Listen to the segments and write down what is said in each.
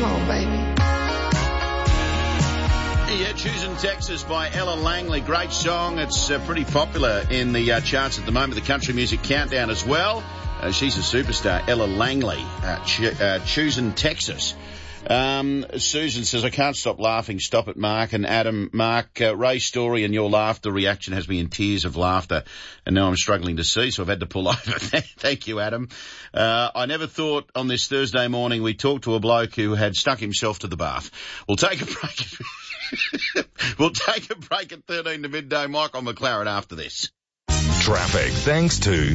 on, baby. Yeah, Choosing Texas by Ella Langley. Great song. It's pretty popular in the charts at the moment. The Country Music Countdown as well. She's a superstar, Ella Langley. Choosing Texas. Susan says, I can't stop laughing. Stop it, Mark and Adam. Mark, Ray's story and your laughter reaction has me in tears of laughter, and now I'm struggling to see, so I've had to pull over. Thank you, Adam. I never thought on this Thursday morning we'd talk to a bloke who had stuck himself to the bath. We'll take a break. We'll take a break at 13 to midday. Michael McLaren after this. Traffic thanks to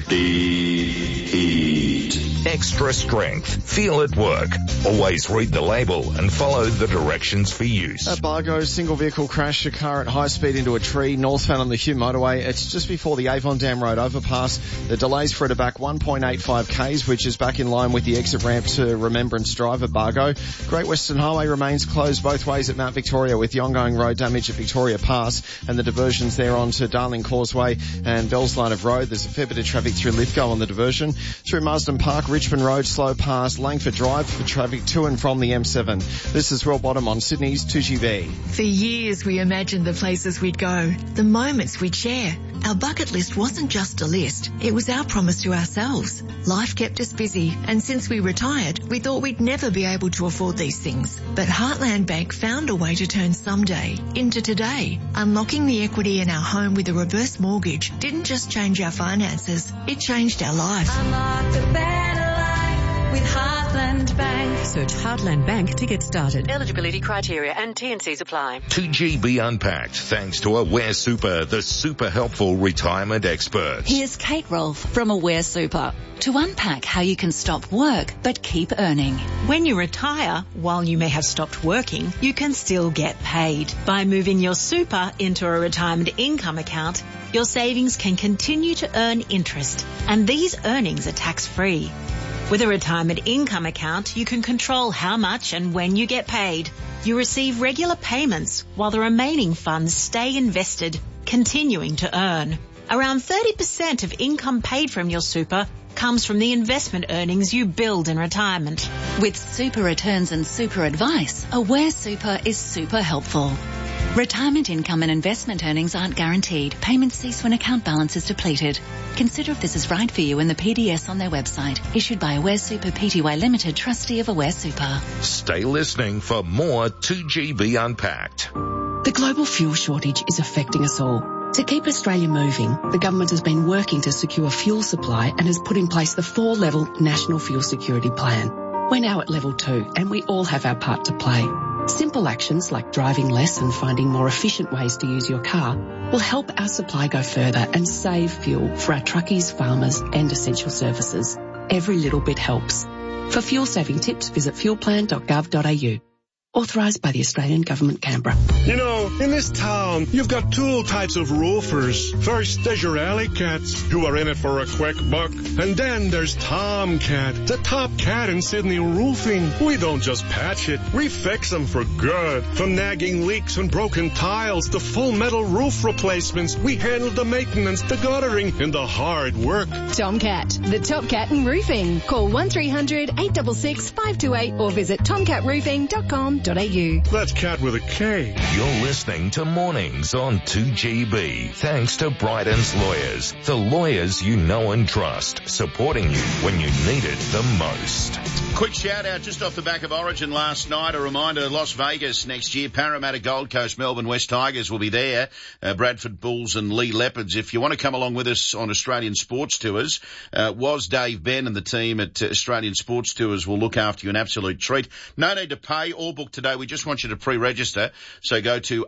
Heat. Extra strength. Feel it work. Always read the label and follow the directions for use. At Bargo, single vehicle crashed a car at high speed into a tree northbound on the Hume motorway. It's just before the Avon Dam Road overpass. The delays further back 1.85 k's, which is back in line with the exit ramp to Remembrance Drive at Bargo. Great Western Highway remains closed both ways at Mount Victoria with the ongoing road damage at Victoria Pass and the diversions there onto Darling Causeway and Bell's Line of Road. There's a fair bit of traffic through Lithgow on the diversion. Through Marsden Park, Richmond Road, slow past Langford Drive for traffic to and from the M7. This is Will Bottom on Sydney's 2GB. For years we imagined the places we'd go, the moments we'd share. Our bucket list wasn't just a list, it was our promise to ourselves. Life kept us busy, and since we retired, we thought we'd never be able to afford these things. But Heartland Bank found a way to turn someday into today. Unlocking the equity in our home with a reverse mortgage didn't just change our finances, it changed our life. Unlock the better life with Heartland Bank. Search Heartland Bank to get started. Eligibility criteria and T&Cs apply. 2GB Unpacked, thanks to Aware Super, the super helpful retirement experts. Here's Kate Rolfe from Aware Super to unpack how you can stop work but keep earning. When you retire, while you may have stopped working, you can still get paid. By moving your super into a retirement income account, your savings can continue to earn interest, and these earnings are tax-free. With a retirement income account, you can control how much and when you get paid. You receive regular payments while the remaining funds stay invested, continuing to earn. Around 30% of income paid from your super comes from the investment earnings you build in retirement. With super returns and super advice, Aware Super is super helpful. Retirement income and investment earnings aren't guaranteed. Payments cease when account balance is depleted. Consider if this is right for you in the PDS on their website. Issued by Aware Super Pty Limited, trustee of Aware Super. Stay listening for more 2GB Unpacked. The global fuel shortage is affecting us all. To keep Australia moving, the government has been working to secure fuel supply and has put in place the 4-level National Fuel Security Plan. We're now at level 2 and we all have our part to play. Simple actions like driving less and finding more efficient ways to use your car will help our supply go further and save fuel for our truckies, farmers and essential services. Every little bit helps. For fuel saving tips, visit fuelplan.gov.au. Authorised by the Australian Government, Canberra. You know, in this town, you've got two types of roofers. First, there's your alley cats, who are in it for a quick buck. And then there's Tomcat, the top cat in Sydney roofing. We don't just patch it, we fix them for good. From nagging leaks and broken tiles to full metal roof replacements, we handle the maintenance, the guttering, and the hard work. Tomcat, the top cat in roofing. Call 1300 866 528 or visit tomcatroofing.com. That's cat with a K. You're listening to Mornings on 2GB. Thanks to Bryden's Lawyers, the lawyers you know and trust, supporting you when you need it the most. Quick shout out just off the back of Origin last night. A reminder, Las Vegas next year, Parramatta, Gold Coast, Melbourne, West Tigers will be there. Bradford Bulls and Lee Leopards. If you want to come along with us on Australian Sports Tours, was Dave Ben and the team at Australian Sports Tours will look after you, an absolute treat. No need to pay or book today. We just want you to pre-register. So go to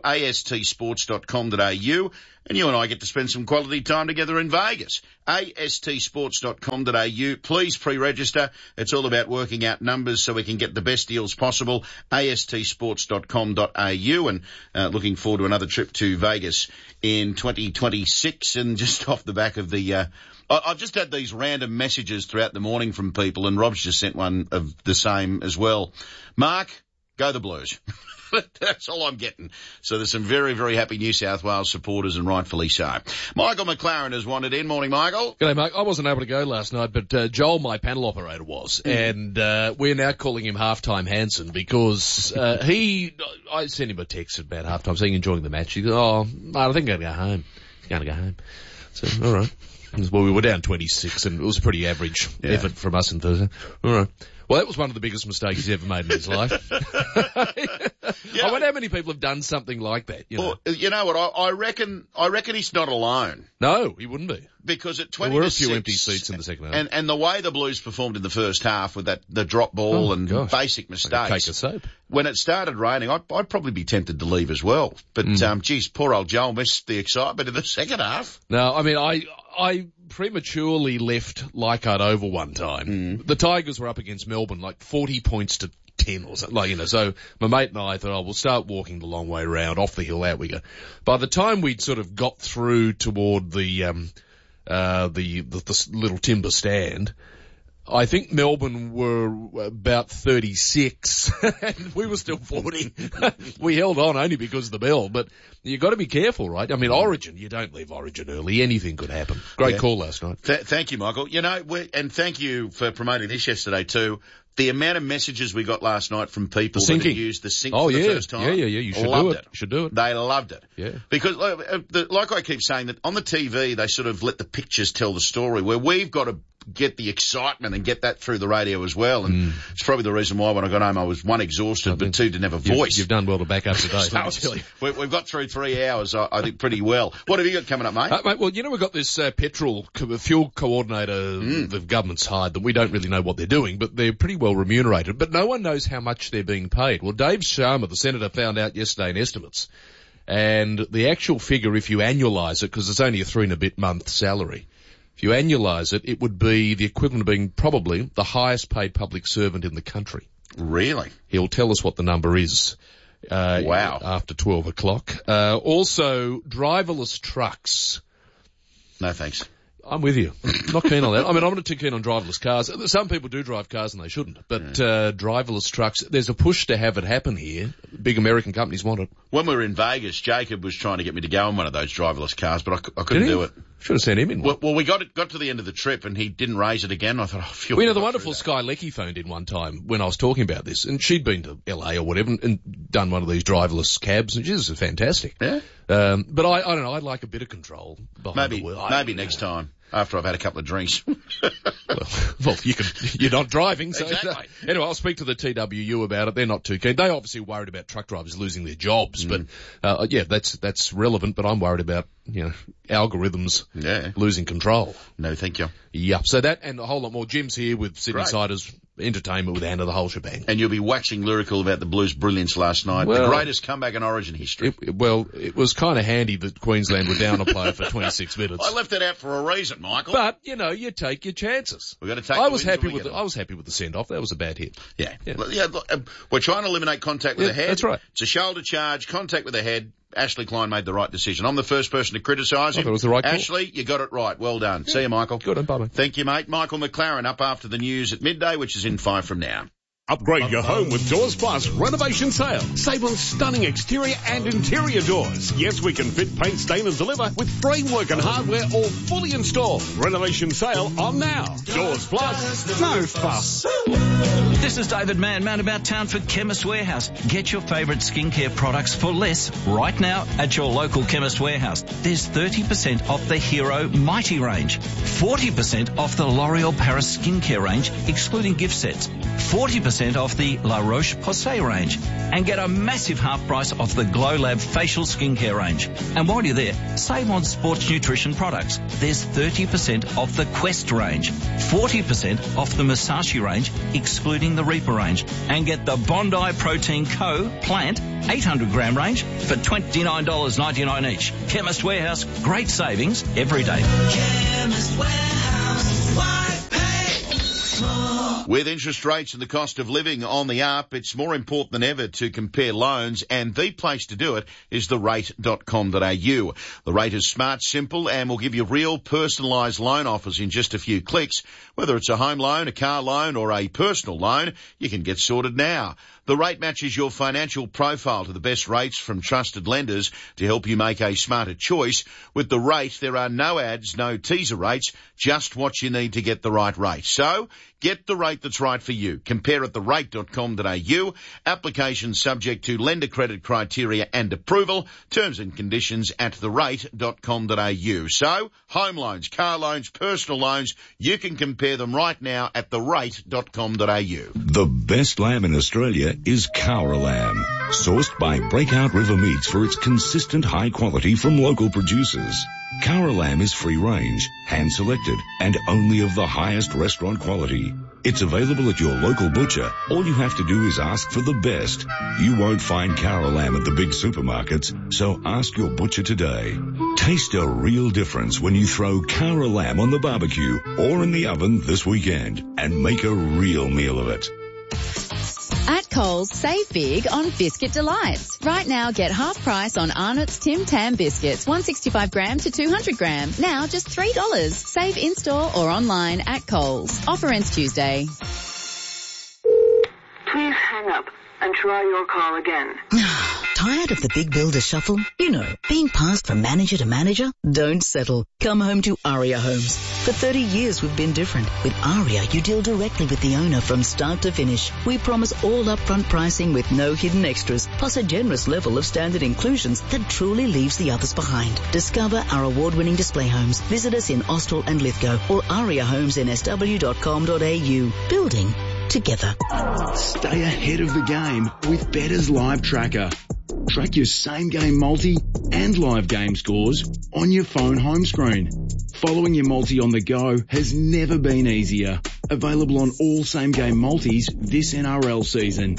astsports.com.au and you and I get to spend some quality time together in Vegas. astsports.com.au. Please pre-register. It's all about working out numbers so we can get the best deals possible. astsports.com.au, and looking forward to another trip to Vegas in 2026. And just off the back of the I've just had these random messages throughout the morning from people, and Rob's just sent one of the same as well. Mark, Go the Blues. That's all I'm getting. So there's some very, very happy New South Wales supporters, and rightfully so. Michael McLaren has wandered in. Morning, Michael. G'day, Mike. I wasn't able to go last night, but Joel, my panel operator, was. And we're now calling him Halftime Hansen because I sent him a text about halftime saying enjoying the match. He goes, I think I'm going to go home. He's going to go home. So, all right. Well, we were down 26, and it was a pretty average effort from us on Thursday. All right. Well, that was one of the biggest mistakes he's ever made in his life. I wonder how many people have done something like that. You know, you know what? I reckon he's not alone. No, he wouldn't be. Because at 20 there were to a few 6, empty seats in the second half. And the way the Blues performed in the first half with the drop ball basic mistakes. Like a cake of soap. When it started raining, I'd probably be tempted to leave as well. But, geez, poor old Joel missed the excitement of the second half. No, I mean, I prematurely left Leichhardt over one time. The Tigers were up against Melbourne, like 40 points to 10 or something, like, you know, so my mate and I thought, we'll start walking the long way round, off the hill, out we go. By the time we'd sort of got through toward the little timber stand, I think Melbourne were about 36 and we were still 40. We held on only because of the bell, but you got to be careful, right? I mean, Origin, you don't leave Origin early. Anything could happen. Great call last night. Thank you, Michael. You know, and thank you for promoting this yesterday too. The amount of messages we got last night from people that had used the sync for the first time. Yeah, you should do it. Should do it. They loved it. Yeah. Because, like I keep saying, that on the TV, they sort of let the pictures tell the story, where we've got to get the excitement and get that through the radio as well. And it's probably the reason why when I got home I was, one, exhausted, but two, didn't have a voice. You've done well to back up today. We've got through 3 hours, I think, pretty well. What have you got coming up, mate? Mate, well, you know, we've got this fuel coordinator the government's hired that we don't really know what they're doing, but they're pretty well remunerated. But no one knows how much they're being paid. Well, Dave Sharma, the senator, found out yesterday in estimates. And the actual figure, if you annualise it, because it's only a 3 and a bit month salary, if you annualise it, it would be the equivalent of being probably the highest paid public servant in the country. Really? He'll tell us what the number is. Wow. After 12 o'clock. Also, driverless trucks. No thanks. I'm with you. Not keen on that. I mean, I'm not too keen on driverless cars. Some people do drive cars and they shouldn't. But driverless trucks, there's a push to have it happen here. Big American companies want it. When we were in Vegas, Jacob was trying to get me to go in one of those driverless cars, but I couldn't do it. Should have sent him in one. Well, we got to the end of the trip and he didn't raise it again. I thought, well, you know, the wonderful Sky Lecky phoned in one time when I was talking about this, and she'd been to LA or whatever and done one of these driverless cabs, and this is fantastic. Yeah. But I don't know, I'd like a bit of control behind the wheel. Maybe next time. After I've had a couple of drinks. well, you're not driving, so. Exactly. Anyway, I'll speak to the TWU about it. They're not too keen. They obviously worried about truck drivers losing their jobs, but, that's relevant, but I'm worried about, algorithms losing control. No, thank you. Yep. So that and a whole lot more. Jim's here with Sydney Siders Entertainment with Anna, the whole shebang. And you'll be waxing lyrical about the Blues' brilliance last night. Well, the greatest comeback in Origin history. It was kind of handy that Queensland were down a player for 26 minutes. I left it out for a reason, Michael. But, you take your chances. We've got to take I was happy with the send-off. That was a bad hit. Yeah. Look, we're trying to eliminate contact with the head. That's right. It's a shoulder charge, contact with the head. Ashley Klein made the right decision. I'm the first person to criticise him. It was the right call. Ashley, you got it right. Well done. Yeah. See you, Michael. Good and bye. Thank you, mate. Michael McLaren up after the news at midday, which is in 5 from now. Upgrade your home with Doors Plus renovation sale. Save on stunning exterior and interior doors. Yes, we can fit, paint, stain and deliver with framework and hardware all fully installed. Renovation sale on now. Doors Plus, no fuss. This is David Mann about town for Chemist Warehouse. Get your favourite skincare products for less right now at your local Chemist Warehouse. There's 30% off the Hero Mighty range, 40% off the L'Oreal Paris skincare range, excluding gift sets, 40% off the La Roche-Posay range, and get a massive half price off the Glow Lab facial skincare range. And while you're there, save on sports nutrition products. There's 30% off the Quest range, 40% off the Musashi range, excluding the Reaper range, and get the Bondi Protein Co. Plant 800 gram range for $29.99 each. Chemist Warehouse, great savings every day. Chemist Warehouse, why pay more? With interest rates and the cost of living on the up, it's more important than ever to compare loans, and the place to do it is therate.com.au. The Rate is smart, simple, and will give you real personalised loan offers in just a few clicks. Whether it's a home loan, a car loan, or a personal loan, you can get sorted now. The Rate matches your financial profile to the best rates from trusted lenders to help you make a smarter choice. With The Rate, there are no ads, no teaser rates, just what you need to get the right rate. So, get the rate that's right for you. Compare at therate.com.au. Applications subject to lender credit criteria and approval. Terms and conditions at therate.com.au. So, home loans, car loans, personal loans, you can compare them right now at therate.com.au. The best lamb in Australia is Cowra lamb, sourced by Breakout River Meats for its consistent high quality from local producers. Cowra lamb is free range, hand selected, and only of the highest restaurant quality. It's available at your local butcher. All you have to do is ask for the best. You won't find Cowra lamb at the big supermarkets, so ask your butcher today. Taste a real difference when you throw Cowra lamb on the barbecue or in the oven this weekend and make a real meal of it. At Coles, save big on Biscuit Delights. Right now, get half price on Arnott's Tim Tam biscuits, 165 gram to 200 gram. Now just $3. Save in-store or online at Coles. Offer ends Tuesday. Please hang up and try your call again. Tired of the big builder shuffle? You know, being passed from manager to manager? Don't settle. Come home to Aria Homes. For 30 years we've been different. With Aria, you deal directly with the owner from start to finish. We promise all upfront pricing with no hidden extras, plus a generous level of standard inclusions that truly leaves the others behind. Discover our award-winning display homes. Visit us in Austral and Lithgow or ariahomesinSW.com.au. Building together. Stay ahead of the game with Bettor's Live Tracker. Track your same-game multi and live game scores on your phone home screen. Following your multi on the go has never been easier. Available on all same-game multis this NRL season.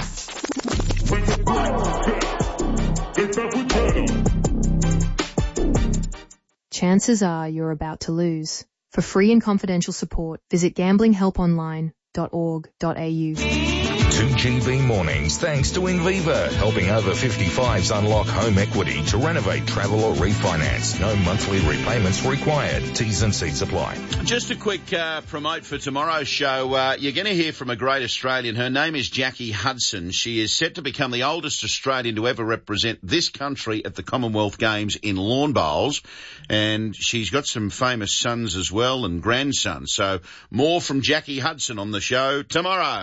Chances are you're about to lose. For free and confidential support, visit gamblinghelponline.org.au. 2GB Mornings, thanks to Inviva, helping over 55s unlock home equity to renovate, travel or refinance. No monthly repayments required. T's and C's apply. Just a quick promote for tomorrow's show. You're going to hear from a great Australian. Her name is Jackie Hudson. She is set to become the oldest Australian to ever represent this country at the Commonwealth Games in lawn bowls. And she's got some famous sons as well and grandsons. So more from Jackie Hudson on the show tomorrow.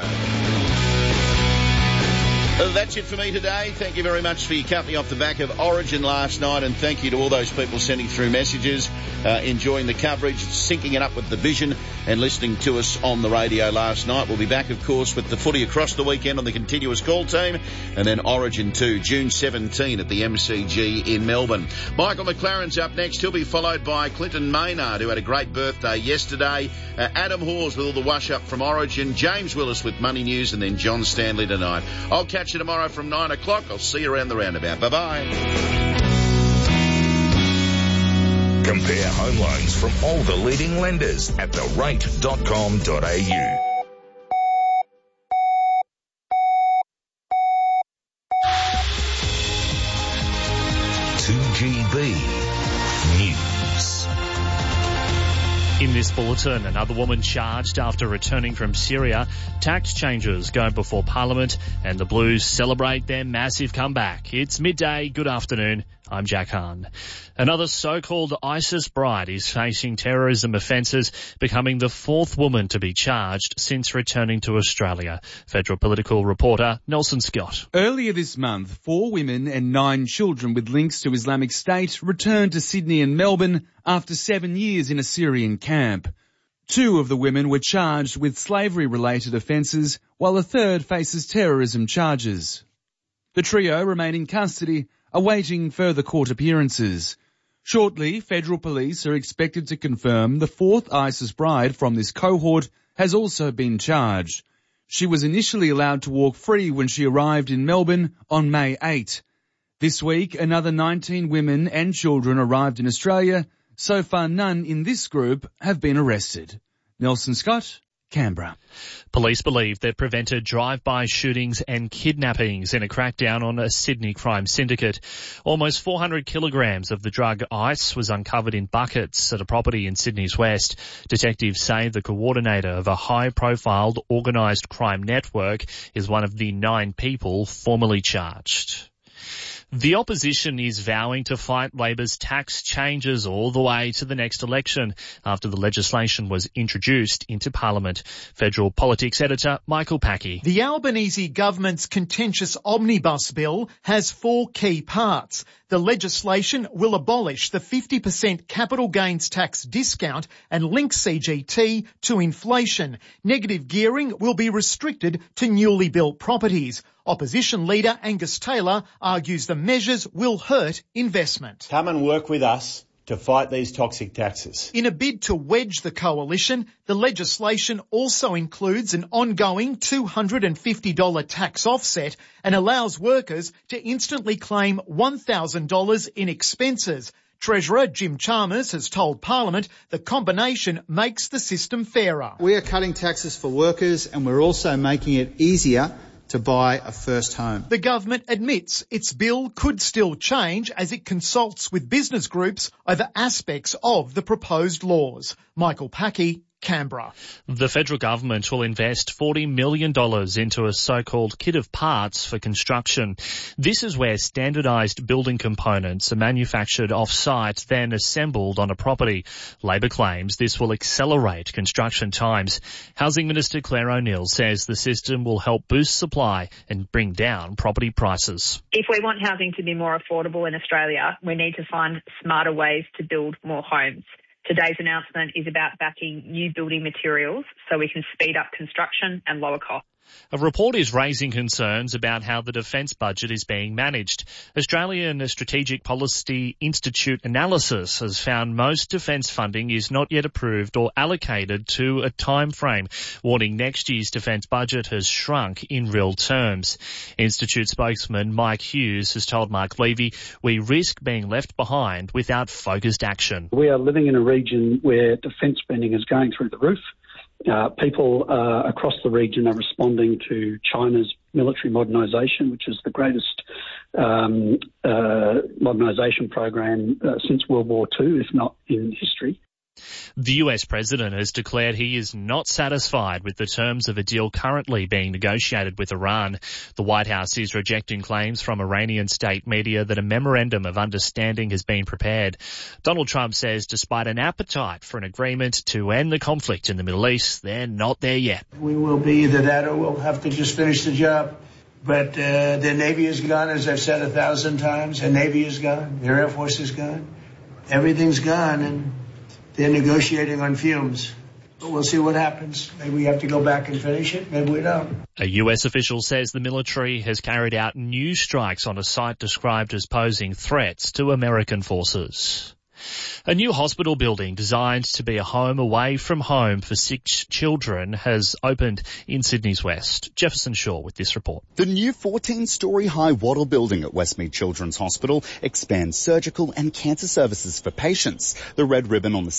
That's it for me today. Thank you very much for your company off the back of Origin last night, and thank you to all those people sending through messages, enjoying the coverage, syncing it up with the vision and listening to us on the radio last night. We'll be back, of course, with the footy across the weekend on the continuous call team, and then Origin 2, June 17 at the MCG in Melbourne. Michael McLaren's up next. He'll be followed by Clinton Maynard, who had a great birthday yesterday, Adam Hawes with all the wash-up from Origin, James Willis with Money News, and then John Stanley tonight. I'll catch you tomorrow from 9 o'clock. I'll see you around the roundabout. Bye-bye. Compare home loans from all the leading lenders at therate.com.au. News. In this bulletin, another woman charged after returning from Syria. Tax changes go before Parliament, and the Blues celebrate their massive comeback. It's midday. Good afternoon. I'm Jack Hahn. Another so-called ISIS bride is facing terrorism offences, becoming the fourth woman to be charged since returning to Australia. Federal political reporter Nelson Scott. Earlier this month, 4 women and 9 children with links to Islamic State returned to Sydney and Melbourne after 7 years in a Syrian camp. 2 of the women were charged with slavery-related offences, while a third faces terrorism charges. The trio remain in custody, awaiting further court appearances. Shortly, federal police are expected to confirm the fourth ISIS bride from this cohort has also been charged. She was initially allowed to walk free when she arrived in Melbourne on May 8. This week, another 19 women and children arrived in Australia. So far, none in this group have been arrested. Nelson Scott, Canberra. Police believe they've prevented drive-by shootings and kidnappings in a crackdown on a Sydney crime syndicate. Almost 400 kilograms of the drug ice was uncovered in buckets at a property in Sydney's west. Detectives say the coordinator of a high-profile organised crime network is one of the 9 people formally charged. The opposition is vowing to fight Labor's tax changes all the way to the next election after the legislation was introduced into Parliament. Federal Politics editor Michael Packey. The Albanese government's contentious omnibus bill has 4 key parts. The legislation will abolish the 50% capital gains tax discount and link CGT to inflation. Negative gearing will be restricted to newly built properties. Opposition leader Angus Taylor argues the measures will hurt investment. Come and work with us to fight these toxic taxes. In a bid to wedge the coalition, the legislation also includes an ongoing $250 tax offset and allows workers to instantly claim $1,000 in expenses. Treasurer Jim Chalmers has told Parliament the combination makes the system fairer. We are cutting taxes for workers and we're also making it easier to buy a first home. The government admits its bill could still change as it consults with business groups over aspects of the proposed laws. Michael Packey, Canberra. The federal government will invest $40 million into a so-called kit of parts for construction. This is where standardised building components are manufactured off-site, then assembled on a property. Labor claims this will accelerate construction times. Housing Minister Claire O'Neill says the system will help boost supply and bring down property prices. If we want housing to be more affordable in Australia, we need to find smarter ways to build more homes. Today's announcement is about backing new building materials so we can speed up construction and lower costs. A report is raising concerns about how the defence budget is being managed. Australian Strategic Policy Institute analysis has found most defence funding is not yet approved or allocated to a time frame, warning next year's defence budget has shrunk in real terms. Institute spokesman Mike Hughes has told Mark Levy, we risk being left behind without focused action. We are living in a region where defence spending is going through the roof. People across the region are responding to China's military modernisation, which is the greatest modernisation program since World War II, if not in history. The US president has declared he is not satisfied with the terms of a deal currently being negotiated with Iran. The White House is rejecting claims from Iranian state media that a memorandum of understanding has been prepared. Donald Trump says despite an appetite for an agreement to end the conflict in the Middle East, they're not there yet. We will be either that or we'll have to just finish the job. But their Navy is gone, as I've said 1,000 times. Their Navy is gone. Their Air Force is gone. Everything's gone, and they're negotiating on fumes. But we'll see what happens. Maybe we have to go back and finish it. Maybe we don't. A US official says the military has carried out new strikes on a site described as posing threats to American forces. A new hospital building designed to be a home away from home for sick children has opened in Sydney's west. Jefferson Shaw with this report. The new 14-storey high wattle building at Westmead Children's Hospital expands surgical and cancer services for patients. The red ribbon on the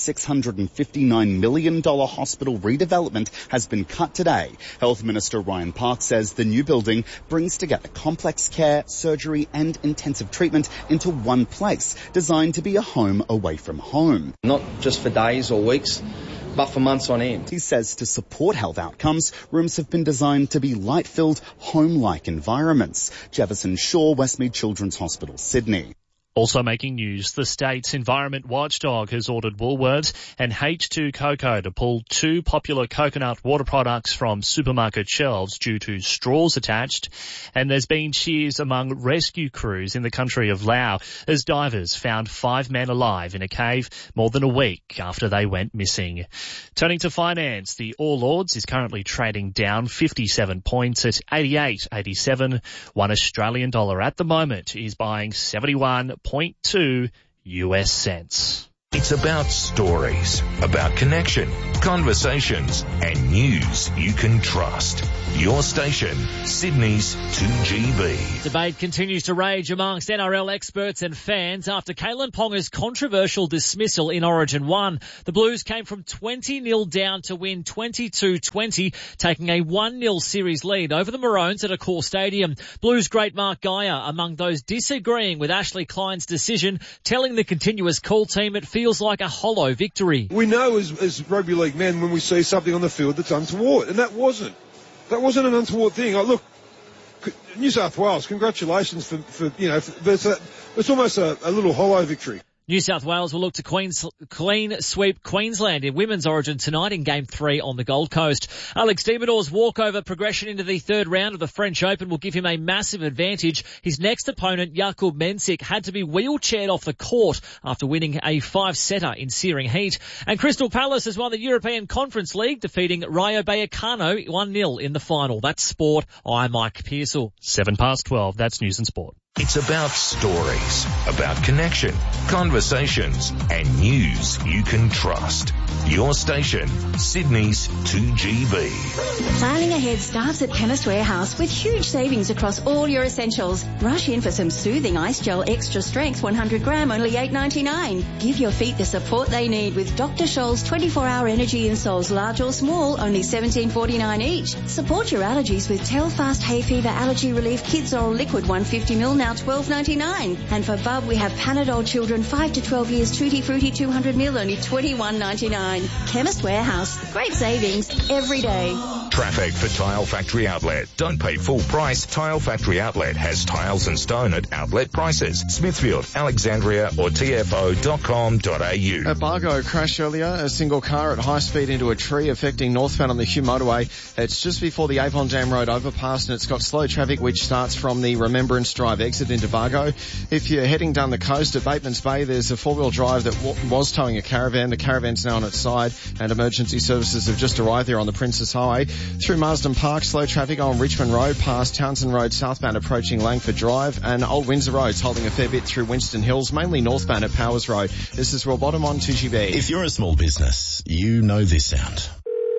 $659 million hospital redevelopment has been cut today. Health Minister Ryan Park says the new building brings together complex care, surgery and intensive treatment into one place, designed to be a home away from home. Not just for days or weeks, but for months on end. He says to support health outcomes, rooms have been designed to be light-filled, home-like environments. Jefferson Shaw, Westmead Children's Hospital, Sydney. Also making news, the state's environment watchdog has ordered Woolworths and H2 Cocoa to pull 2 popular coconut water products from supermarket shelves due to straws attached. And there's been cheers among rescue crews in the country of Laos as divers found 5 men alive in a cave more than a week after they went missing. Turning to finance, the All Ords is currently trading down 57 points at 88.87. 1 Australian dollar at the moment is buying 71.2 US cents. It's about stories, about connection, conversations, and news you can trust. Your station, Sydney's 2GB. Debate continues to rage amongst NRL experts and fans after Kalen Ponga's controversial dismissal in Origin 1. The Blues came from 20-0 down to win 22-20, taking a 1-0 series lead over the Maroons at Accor Stadium. Blues great Mark Geyer among those disagreeing with Ashley Klein's decision, telling the continuous call team it feels like a hollow victory. We know as rugby league men when we see something on the field that's untoward, and that wasn't an untoward thing. Look, New South Wales, congratulations for it's almost a little hollow victory. New South Wales will look to clean sweep Queensland in Women's Origin tonight in Game 3 on the Gold Coast. Alex de Minaur's walkover progression into the third round of the French Open will give him a massive advantage. His next opponent, Jakub Mensik, had to be wheelchaired off the court after winning a 5-setter in searing heat. And Crystal Palace has won the European Conference League, defeating Rayo Vallecano 1-0 in the final. That's sport. I'm Mike Pearsall. 12:07, that's News and Sport. It's about stories, about connection, conversations, and news you can trust. Your station, Sydney's 2GB. Planning ahead starts at Chemist Warehouse with huge savings across all your essentials. Rush in for some soothing ice gel extra strength 100 gram, only $8.99. Give your feet the support they need with Dr. Scholl's 24-hour energy insoles, large or small, only $17.49 each. Support your allergies with Telfast Hay Fever Allergy Relief Kids Oral Liquid 150ml, now $12.99. And for Bub, we have Panadol Children 5 to 12 years Tutti Frutti 200ml, only $21.99. Chemist Warehouse. Great savings every day. Traffic for Tile Factory Outlet. Don't pay full price. Tile Factory Outlet has tiles and stone at outlet prices. Smithfield, Alexandria or tfo.com.au. At Bargo, crash earlier. A single car at high speed into a tree affecting northbound on the Hugh motorway. It's just before the Avon Dam Road overpass, and it's got slow traffic which starts from the Remembrance Drive exit into Bargo. If you're heading down the coast at Bateman's Bay, there's a four-wheel drive that was towing a caravan. The caravan's now on its side, and emergency services have just arrived there on the Princess Highway. Through Marsden Park, slow traffic on Richmond Road, past Townsend Road southbound approaching Langford Drive, and Old Windsor Road's holding a fair bit through Winston Hills, mainly northbound at Powers Road. This is Royal Bottom on 2GB. If you're a small business, you know this sound.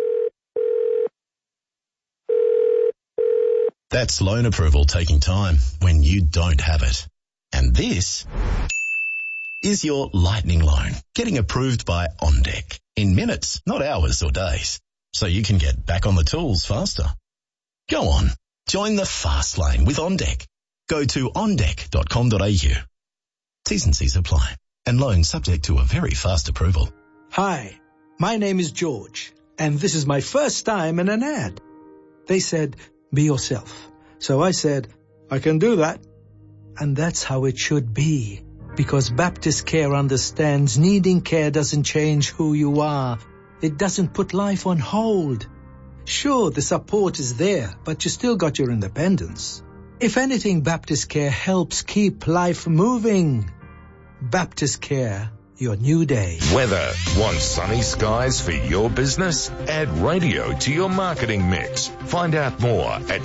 That's loan approval taking time when you don't have it. And this is your lightning loan getting approved by OnDeck in minutes, not hours or days, so you can get back on the tools faster. Go on, join the fast lane with OnDeck. Go to ondeck.com.au. T's and C's apply, and loans subject to a very fast approval. Hi, my name is George, and this is my first time in an ad. They said, be yourself. So I said, I can do that. And that's how it should be. Because Baptist Care understands needing care doesn't change who you are. It doesn't put life on hold. Sure, the support is there, but you still got your independence. If anything, Baptist Care helps keep life moving. Baptist Care, your new day. Weather. Want sunny skies for your business? Add radio to your marketing mix. Find out more at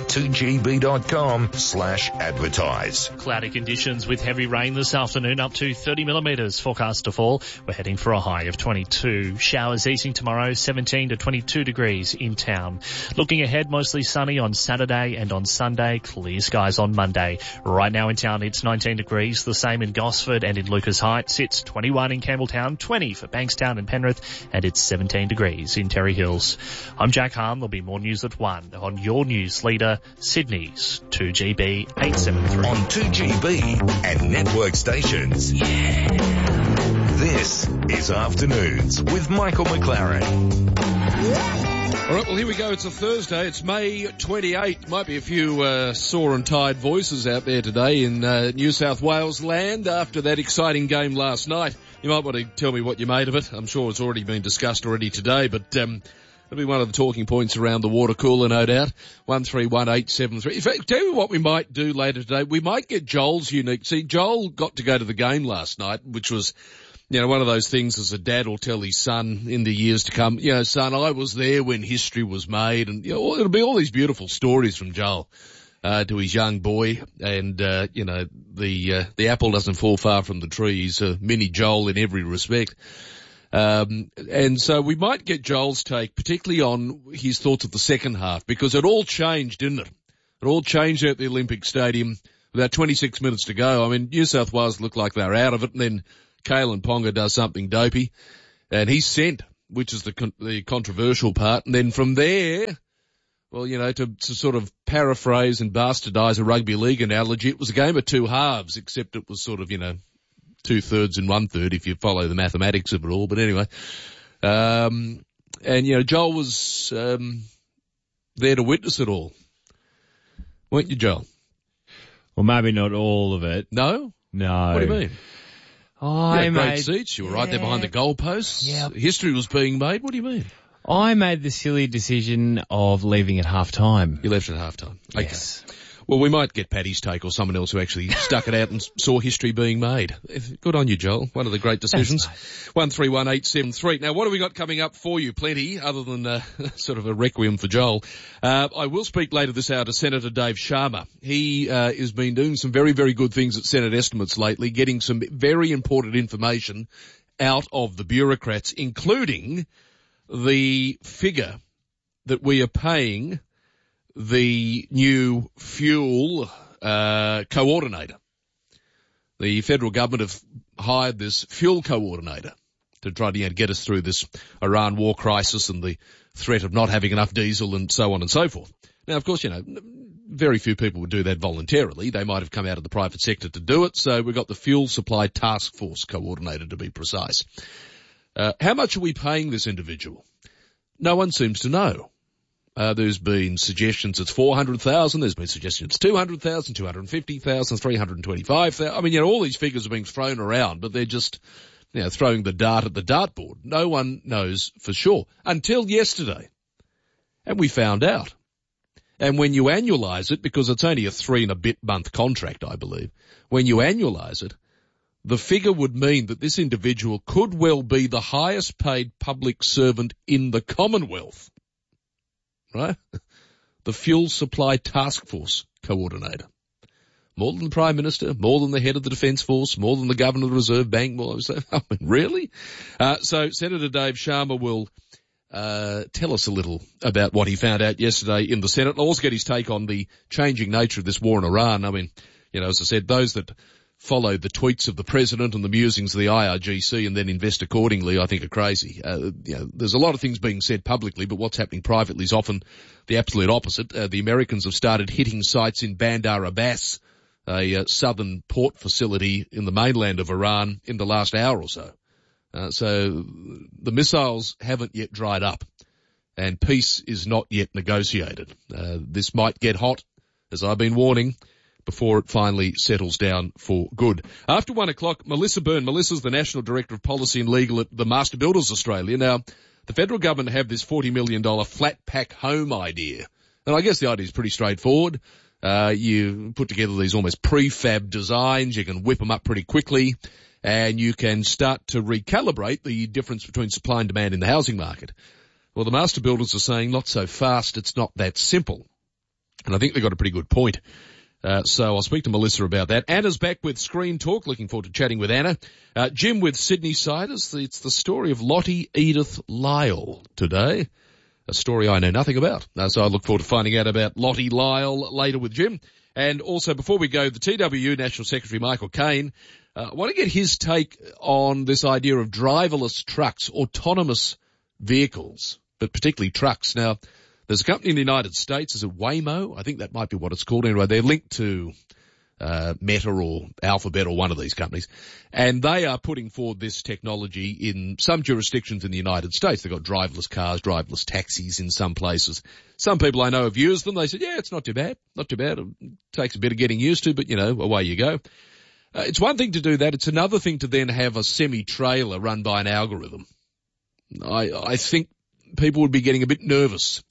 2gb.com/advertise. Cloudy conditions with heavy rain this afternoon, up to 30 millimetres forecast to fall. We're heading for a high of 22. Showers easing tomorrow, 17 to 22 degrees in town. Looking ahead, mostly sunny on Saturday and on Sunday, clear skies on Monday. Right now in town, it's 19 degrees, the same in Gosford and in Lucas Heights. It's 21 in Campbelltown, 20 for Bankstown and Penrith, and it's 17 degrees in Terry Hills. I'm Jack Hahn. There'll be more news at 1 on your news leader, Sydney's 2GB 873. On 2GB and network stations. Yeah. This is Afternoons with Michael McLaren. All right, well, here we go. It's a Thursday. It's May 28. Might be a few sore and tired voices out there today in New South Wales land after that exciting game last night. You might want to tell me what you made of it. I'm sure it's already been discussed already today, but that'll be one of the talking points around the water cooler, no doubt. 131873. In fact, tell you what we might do later today. We might get Joel's unique. See, Joel got to go to the game last night, which was, you know, one of those things as a dad will tell his son in the years to come, you know, son, I was there when history was made, and, you know, it'll be all these beautiful stories from Joel. to his young boy. And, the apple doesn't fall far from the tree. He's a mini Joel in every respect. And so we might get Joel's take, particularly on his thoughts of the second half, because it all changed, didn't it? It all changed at the Olympic Stadium. About 26 minutes to go. I mean, New South Wales looked like they were out of it, and then Kalen Ponga does something dopey, and he's sent, which is the controversial part. And then from there, well, to sort of paraphrase and bastardize a rugby league analogy, it was a game of two halves, except it was sort of, 2/3 and 1/3 if you follow the mathematics of it all. But anyway, Joel was there to witness it all. Weren't you, Joel? Well, maybe not all of it. No? No. What do you mean? I made great seats. You were right there behind the goalposts. Yep. History was being made. What do you mean? I made the silly decision of leaving at half-time. You left at half-time. Yes. Okay. Well, we might get Paddy's take or someone else who actually stuck it out and saw history being made. Good on you, Joel. One of the great decisions. 131873. Now, what have we got coming up for you? Plenty, other than sort of a requiem for Joel. I will speak later this hour to Senator Dave Sharma. He has been doing some very, very good things at Senate estimates lately, getting some very important information out of the bureaucrats, including the figure that we are paying the new fuel coordinator. The federal government have hired this fuel coordinator to try to get us through this Iran war crisis and the threat of not having enough diesel and so on and so forth. Now, of course, very few people would do that voluntarily. They might have come out of the private sector to do it. So we've got the Fuel Supply Task Force coordinator, to be precise. How much are we paying this individual? No one seems to know. There's been suggestions it's 400,000. There's been suggestions 200,000, 250,000, 325,000. I mean, all these figures are being thrown around, but they're just, throwing the dart at the dartboard. No one knows for sure until yesterday. And we found out. And when you annualize it, because it's only a 3 and a bit month contract, I believe, when you annualize it, the figure would mean that this individual could well be the highest paid public servant in the Commonwealth. Right? The Fuel Supply Task Force coordinator. More than the Prime Minister, more than the head of the Defence Force, more than the Governor of the Reserve Bank. Really? So Senator Dave Sharma will tell us a little about what he found out yesterday in the Senate. I'll also get his take on the changing nature of this war in Iran. I mean, as I said, those that follow the tweets of the president and the musings of the IRGC and then invest accordingly, I think are crazy. There's a lot of things being said publicly, but what's happening privately is often the absolute opposite. The Americans have started hitting sites in Bandar Abbas, a southern port facility in the mainland of Iran, in the last hour or so. So the missiles haven't yet dried up, and peace is not yet negotiated. This might get hot, as I've been warning, before it finally settles down for good. After 1 o'clock, Melissa Byrne. Melissa's the National Director of Policy and Legal at the Master Builders Australia. Now, the federal government have this $40 million flat pack home idea. And I guess the idea is pretty straightforward. You put together these almost prefab designs. You can whip them up pretty quickly, and you can start to recalibrate the difference between supply and demand in the housing market. Well, the Master Builders are saying not so fast. It's not that simple. And I think they've got a pretty good point. So I'll speak to Melissa about that. Anna's back with Screen Talk. Looking forward to chatting with Anna. Jim with Sydney Side. It's the story of Lottie Edith Lyle today. A story I know nothing about. So I look forward to finding out about Lottie Lyle later with Jim. And also, before we go, the TWU National Secretary Michael Caine. I want to get his take on this idea of driverless trucks, autonomous vehicles, but particularly trucks. Now, there's a company in the United States, is it Waymo? I think that might be what it's called. Anyway, they're linked to Meta or Alphabet or one of these companies, and they are putting forward this technology in some jurisdictions in the United States. They've got driverless cars, driverless taxis in some places. Some people I know have used them. They said, yeah, it's not too bad. Not too bad. It takes a bit of getting used to, but, away you go. It's one thing to do that. It's another thing to then have a semi-trailer run by an algorithm. I think people would be getting a bit nervous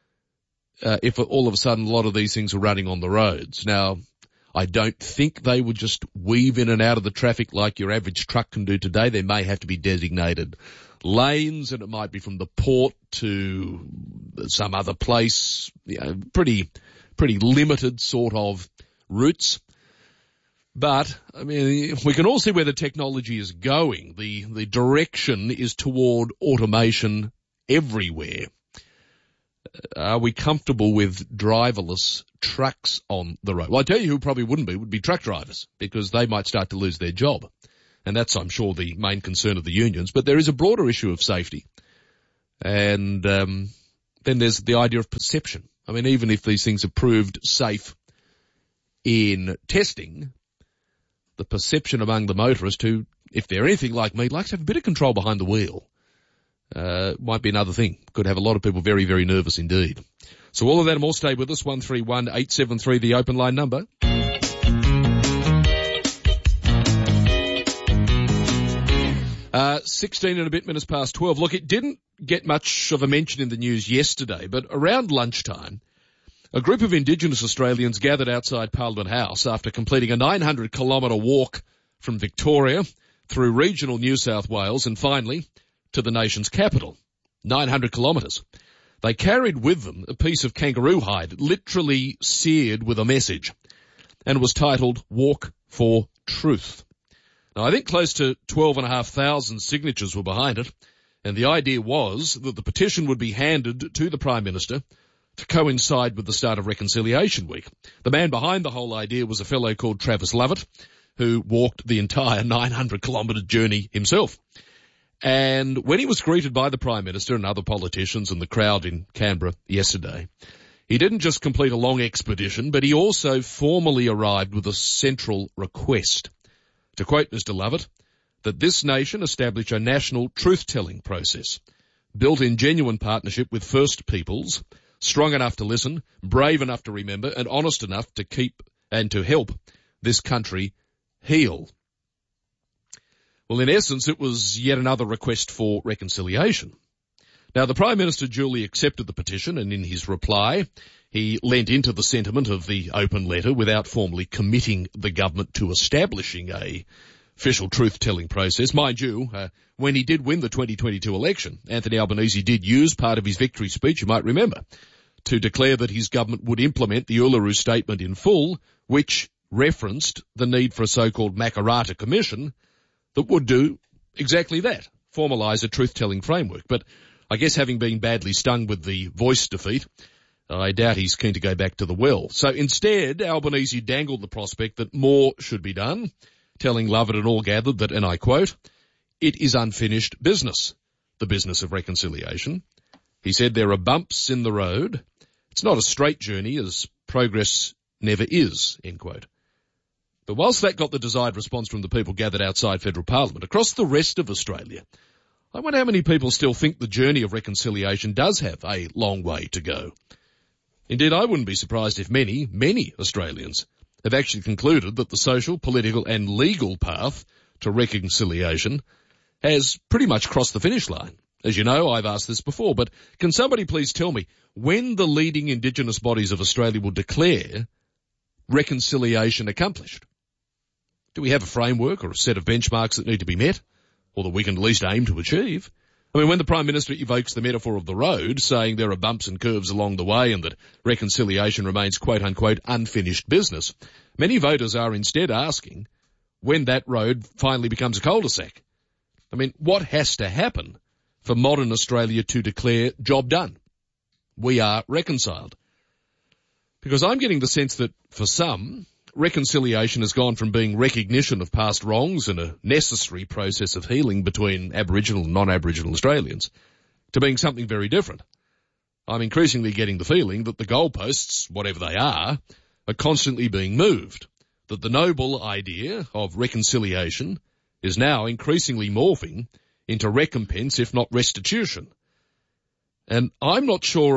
if all of a sudden a lot of these things are running on the roads. Now, I don't think they would just weave in and out of the traffic like your average truck can do today. There may have to be designated lanes, and it might be from the port to some other place, pretty pretty limited sort of roots. But, I mean, we can all see where the technology is going. The direction is toward automation everywhere. Are we comfortable with driverless trucks on the road? Well, I tell you who probably wouldn't be, would be truck drivers, because they might start to lose their job. And that's, I'm sure, the main concern of the unions. But there is a broader issue of safety. And then there's the idea of perception. I mean, even if these things are proved safe in testing, the perception among the motorist who, if they're anything like me, likes to have a bit of control behind the wheel, might be another thing. Could have a lot of people very, very nervous indeed. So all of that and more, stay with us. 131-873, the open line number. 16 and a bit minutes past 12. Look, it didn't get much of a mention in the news yesterday, but around lunchtime, a group of Indigenous Australians gathered outside Parliament House after completing a 900-kilometre walk from Victoria through regional New South Wales and finally to the nation's capital. 900 kilometres. They carried with them a piece of kangaroo hide, literally seared with a message, and was titled Walk for Truth. Now, I think close to 12,500 signatures were behind it, and the idea was that the petition would be handed to the Prime Minister to coincide with the start of Reconciliation Week. The man behind the whole idea was a fellow called Travis Lovett, who walked the entire 900-kilometre journey himself. And when he was greeted by the Prime Minister and other politicians and the crowd in Canberra yesterday, he didn't just complete a long expedition, but he also formally arrived with a central request. To quote Mr. Lovett, that this nation establish a national truth-telling process, built in genuine partnership with First Peoples, strong enough to listen, brave enough to remember, and honest enough to keep and to help this country heal. Well, in essence, it was yet another request for reconciliation. Now, the Prime Minister duly accepted the petition, and in his reply, he lent into the sentiment of the open letter without formally committing the government to establishing a official truth-telling process. Mind you, when he did win the 2022 election, Anthony Albanese did use part of his victory speech, you might remember, to declare that his government would implement the Uluru Statement in full, which referenced the need for a so-called Makarrata Commission that would do exactly that, formalise a truth-telling framework. But I guess having been badly stung with the Voice defeat, I doubt he's keen to go back to the well. So instead, Albanese dangled the prospect that more should be done, telling Lovett and all gathered that, and I quote, "It is unfinished business, the business of reconciliation." He said there are bumps in the road. It's not a straight journey, as progress never is, end quote. But whilst that got the desired response from the people gathered outside Federal Parliament, across the rest of Australia, I wonder how many people still think the journey of reconciliation does have a long way to go. Indeed, I wouldn't be surprised if many, many Australians have actually concluded that the social, political and legal path to reconciliation has pretty much crossed the finish line. As you know, I've asked this before, but can somebody please tell me when the leading Indigenous bodies of Australia will declare reconciliation accomplished? Do we have a framework or a set of benchmarks that need to be met, or that we can at least aim to achieve? I mean, when the Prime Minister evokes the metaphor of the road, saying there are bumps and curves along the way and that reconciliation remains quote-unquote unfinished business, many voters are instead asking when that road finally becomes a cul-de-sac. I mean, what has to happen for modern Australia to declare job done? We are reconciled. Because I'm getting the sense that for some, reconciliation has gone from being recognition of past wrongs and a necessary process of healing between Aboriginal and non-Aboriginal Australians to being something very different. I'm increasingly getting the feeling that the goalposts, whatever they are constantly being moved, that the noble idea of reconciliation is now increasingly morphing into recompense, if not restitution. And I'm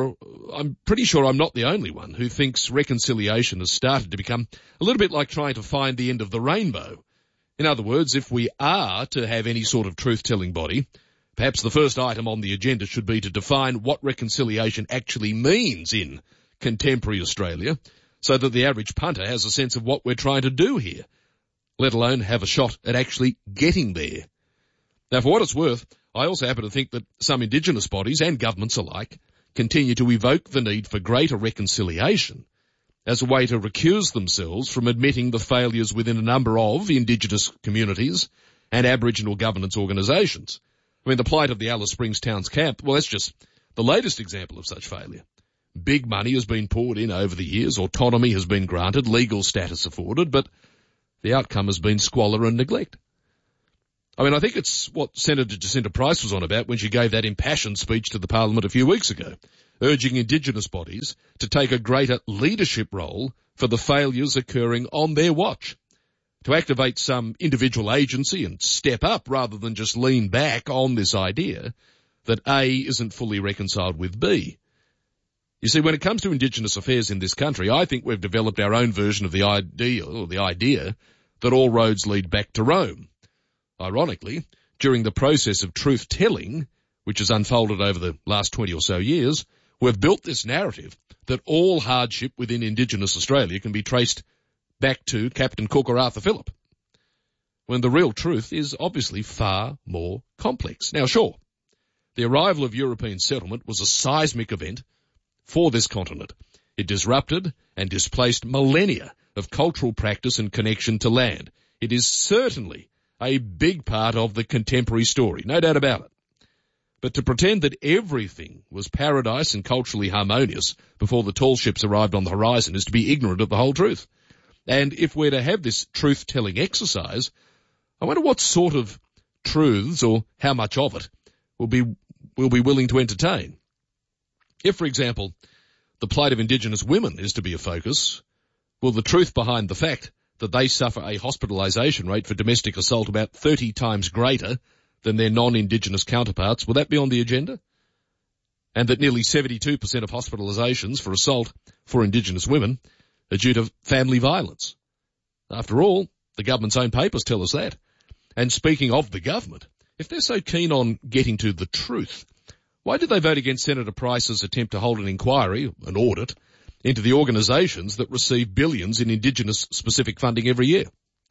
pretty sure I'm not the only one who thinks reconciliation has started to become a little bit like trying to find the end of the rainbow. In other words, if we are to have any sort of truth-telling body, perhaps the first item on the agenda should be to define what reconciliation actually means in contemporary Australia, so that the average punter has a sense of what we're trying to do here, let alone have a shot at actually getting there. Now, for what it's worth, I also happen to think that some Indigenous bodies and governments alike continue to evoke the need for greater reconciliation as a way to recuse themselves from admitting the failures within a number of Indigenous communities and Aboriginal governance organisations. I mean, the plight of the Alice Springs Towns camp, well, that's just the latest example of such failure. Big money has been poured in over the years, autonomy has been granted, legal status afforded, but the outcome has been squalor and neglect. I mean, I think it's what Senator Jacinta Price was on about when she gave that impassioned speech to the Parliament a few weeks ago, urging Indigenous bodies to take a greater leadership role for the failures occurring on their watch, to activate some individual agency and step up rather than just lean back on this idea that A isn't fully reconciled with B. You see, when it comes to Indigenous affairs in this country, I think we've developed our own version of the idea that all roads lead back to Rome. Ironically, during the process of truth-telling, which has unfolded over the last 20 or so years, we've built this narrative that all hardship within Indigenous Australia can be traced back to Captain Cook or Arthur Phillip, when the real truth is obviously far more complex. Now, sure, the arrival of European settlement was a seismic event for this continent. It disrupted and displaced millennia of cultural practice and connection to land. It is certainly a big part of the contemporary story, no doubt about it. But to pretend that everything was paradise and culturally harmonious before the tall ships arrived on the horizon is to be ignorant of the whole truth. And if we're to have this truth-telling exercise, I wonder what sort of truths or how much of it we'll be willing to entertain. If, for example, the plight of Indigenous women is to be a focus, will the truth behind the fact that they suffer a hospitalisation rate for domestic assault about 30 times greater than their non-Indigenous counterparts, will that be on the agenda? And that nearly 72% of hospitalisations for assault for Indigenous women are due to family violence. After all, the government's own papers tell us that. And speaking of the government, if they're so keen on getting to the truth, why did they vote against Senator Price's attempt to hold an inquiry, an audit, into the organisations that receive billions in Indigenous-specific funding every year?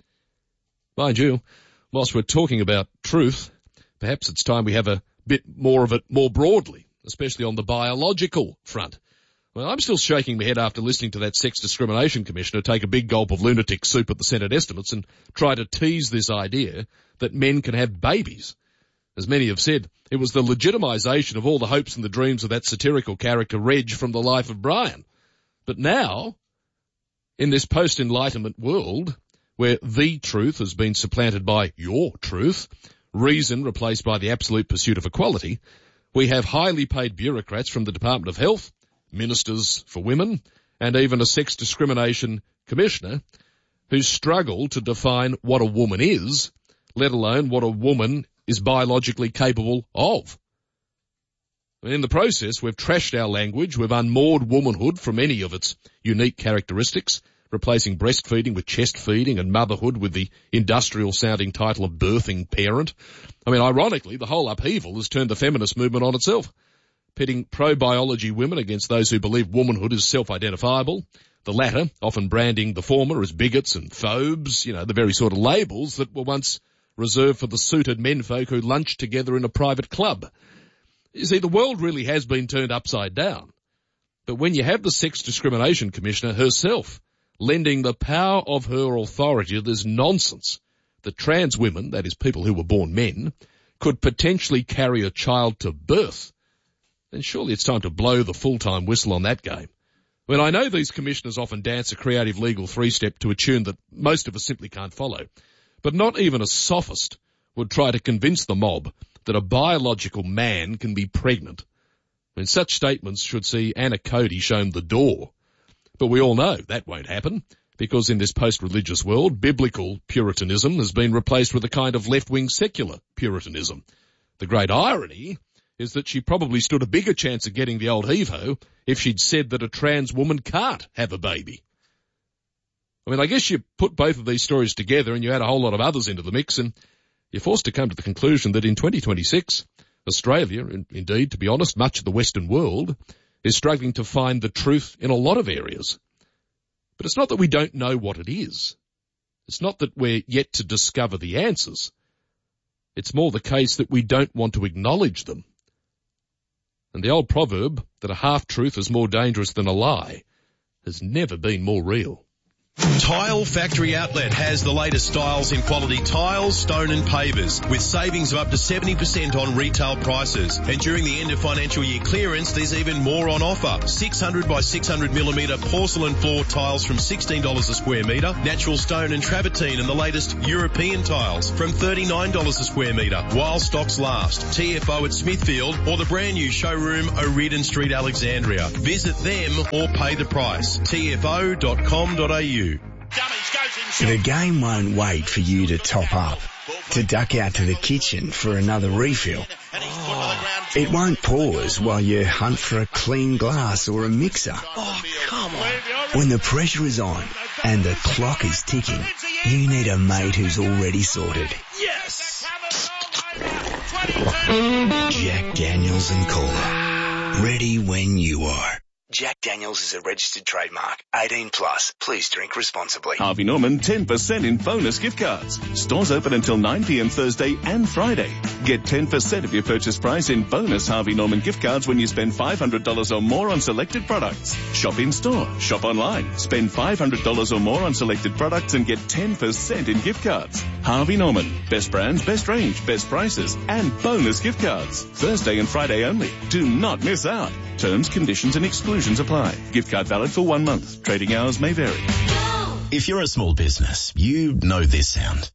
Mind you, whilst we're talking about truth, perhaps it's time we have a bit more of it more broadly, especially on the biological front. Well, I'm still shaking my head after listening to that Sex Discrimination Commissioner take a big gulp of lunatic soup at the Senate estimates and try to tease this idea that men can have babies. As many have said, it was the legitimisation of all the hopes and the dreams of that satirical character Reg from The Life of Brian. But now, in this post-Enlightenment world, where the truth has been supplanted by your truth, reason replaced by the absolute pursuit of equality, we have highly paid bureaucrats from the Department of Health, ministers for women, and even a sex discrimination commissioner who struggle to define what a woman is, let alone what a woman is biologically capable of. In the process, we've trashed our language, we've unmoored womanhood from any of its unique characteristics, replacing breastfeeding with chest feeding and motherhood with the industrial-sounding title of birthing parent. I mean, ironically, the whole upheaval has turned the feminist movement on itself, pitting pro-biology women against those who believe womanhood is self-identifiable, the latter often branding the former as bigots and phobes, the very sort of labels that were once reserved for the suited menfolk who lunched together in a private club. You see, the world really has been turned upside down. But when you have the Sex Discrimination Commissioner herself lending the power of her authority to this nonsense that trans women, that is people who were born men, could potentially carry a child to birth, then surely it's time to blow the full-time whistle on that game. Well, I know these commissioners often dance a creative legal three-step to a tune that most of us simply can't follow, but not even a sophist would try to convince the mob that a biological man can be pregnant. I mean, such statements should see Anna Cody shown the door. But we all know that won't happen, because in this post-religious world, biblical Puritanism has been replaced with a kind of left-wing secular Puritanism. The great irony is that she probably stood a bigger chance of getting the old heave-ho if she'd said that a trans woman can't have a baby. I mean, I guess you put both of these stories together and you add a whole lot of others into the mix and you're forced to come to the conclusion that in 2026, Australia, and indeed, to be honest, much of the Western world, is struggling to find the truth in a lot of areas. But it's not that we don't know what it is. It's not that we're yet to discover the answers. It's more the case that we don't want to acknowledge them. And the old proverb that a half-truth is more dangerous than a lie has never been more real. Tile Factory Outlet has the latest styles in quality tiles, stone and pavers with savings of up to 70% on retail prices. And during the end of financial year clearance, there's even more on offer. 600 by 600 millimetre porcelain floor tiles from $16 a square metre, natural stone and travertine and the latest European tiles from $39 a square metre while stocks last. TFO at Smithfield or the brand new showroom O'Riordan Street, Alexandria. Visit them or pay the price. tfo.com.au. The game won't wait for you to top up, to duck out to the kitchen for another refill. It won't pause while you hunt for a clean glass or a mixer. Oh, come on. When the pressure is on and the clock is ticking, you need a mate who's already sorted. Yes! Jack Daniels and Cola. Ready when you are. Jack Daniels is a registered trademark. 18 plus. Please drink responsibly. Harvey Norman 10% in bonus gift cards. Stores open until 9 p.m. Thursday and Friday. Get 10% of your purchase price in bonus Harvey Norman gift cards when you spend $500 or more on selected products. Shop in store. Shop online. Spend $500 or more on selected products and get 10% in gift cards. Harvey Norman. Best brands, best range, best prices, and bonus gift cards. Thursday and Friday only. Do not miss out. Terms, conditions and exclusions apply. Gift card valid for 1 month. Trading hours may vary. If you're a small business, you know this sound.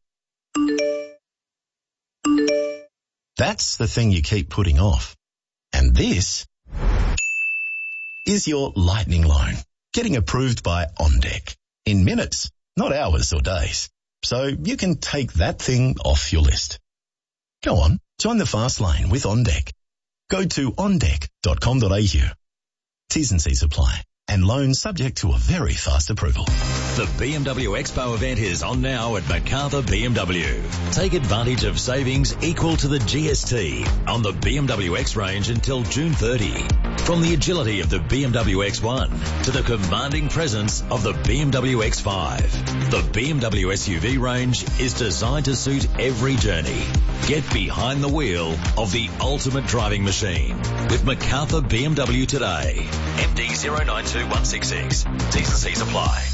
That's the thing you keep putting off. And this is your lightning loan, getting approved by OnDeck in minutes, not hours or days. So you can take that thing off your list. Go on, join the fast lane with OnDeck. Go to ondeck.com.au. T's and C's apply. And loans subject to a very fast approval. The BMW Expo event is on now at MacArthur BMW. Take advantage of savings equal to the GST on the BMW X range until June 30. From the agility of the BMW X1 to the commanding presence of the BMW X5, the BMW SUV range is designed to suit every journey. Get behind the wheel of the ultimate driving machine with MacArthur BMW today. MD 092166. T's and C's apply.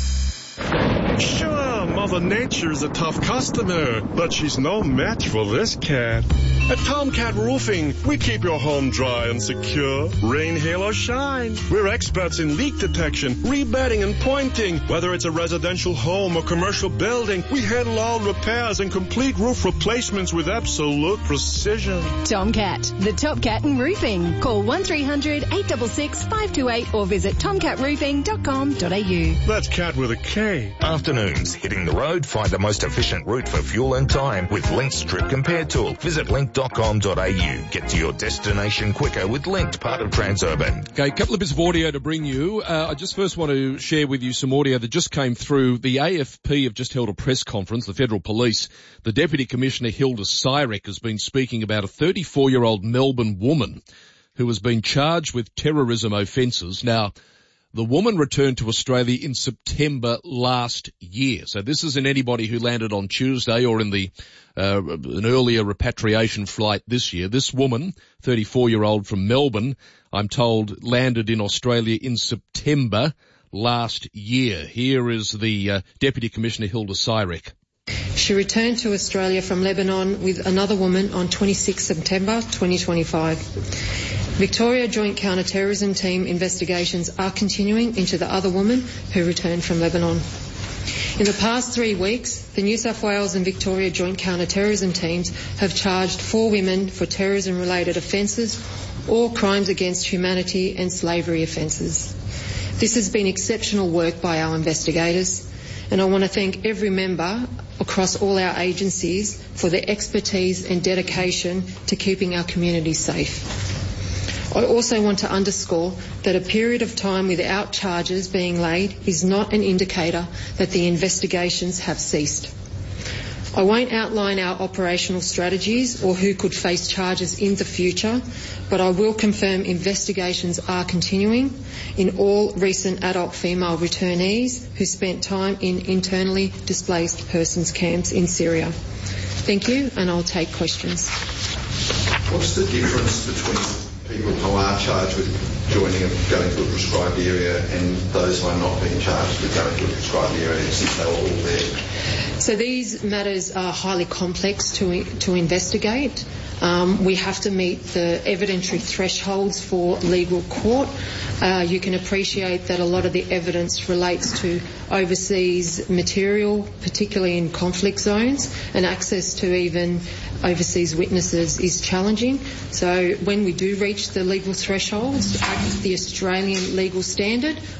Sure, Mother Nature's a tough customer, but she's no match for this cat. At Tomcat Roofing, we keep your home dry and secure, rain, hail, or shine. We're experts in leak detection, rebedding, and pointing. Whether it's a residential home or commercial building, we handle all repairs and complete roof replacements with absolute precision. Tomcat, the top cat in roofing. Call 1300 866 528 or visit tomcatroofing.com.au. That's cat with a K. Afternoons, hitting the road, find the most efficient route for fuel and time with Link's Trip Compare tool. Visit link.com.au. Get to your destination quicker with Linked, part of Transurban. Okay, a couple of bits of audio to bring you. I just first want to share with you some audio that just came through. The AFP have just held a press conference, the Federal Police. The Deputy Commissioner Hilda Cyrek has been speaking about a 34-year-old Melbourne woman who has been charged with terrorism offences. Now, the woman returned to Australia in September last year. So this isn't anybody who landed on Tuesday or in the an earlier repatriation flight this year. This woman, 34-year-old from Melbourne, I'm told, landed in Australia in September last year. Here is the Deputy Commissioner Hilda Cyrek. She returned to Australia from Lebanon with another woman on 26 September 2025. Victoria Joint Counter-Terrorism Team investigations are continuing into the other woman who returned from Lebanon. In the past 3 weeks, the New South Wales and Victoria Joint Counter-Terrorism Teams have charged 4 women for terrorism-related offences or crimes against humanity and slavery offences. This has been exceptional work by our investigators, and I want to thank every member across all our agencies for their expertise and dedication to keeping our communities safe. I also want to underscore that a period of time without charges being laid is not an indicator that the investigations have ceased. I won't outline our operational strategies or who could face charges in the future, but I will confirm investigations are continuing in all recent adult female returnees who spent time in internally displaced persons camps in Syria. Thank you, and I'll take questions. What's the difference between people who are charged with joining and going to a prescribed area and those who are not being charged with going to a prescribed area since they were all there? So these matters are highly complex to investigate. We have to meet the evidentiary thresholds for legal court. You can appreciate that a lot of the evidence relates to overseas material, particularly in conflict zones, and access to even overseas witnesses is challenging. So when we do reach the legal thresholds at the Australian legal standard,